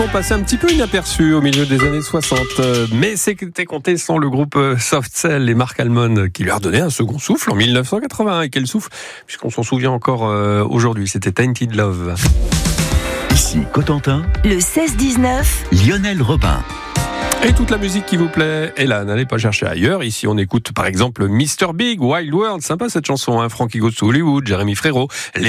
On passait un petit peu inaperçu au milieu des années 60, mais c'était compté sans le groupe Soft Cell et Mark Almond qui lui a redonné un second souffle en 1981. Et quel souffle, puisqu'on s'en souvient encore aujourd'hui, c'était Tainted Love. Ici Cotentin, le 16-19, Lionel Robin. Et toute la musique qui vous plaît est là, n'allez pas chercher ailleurs. Ici, on écoute par exemple Mr. Big, Wild World, sympa cette chanson, hein. Frankie Goes to Hollywood, Jérémy Frérot,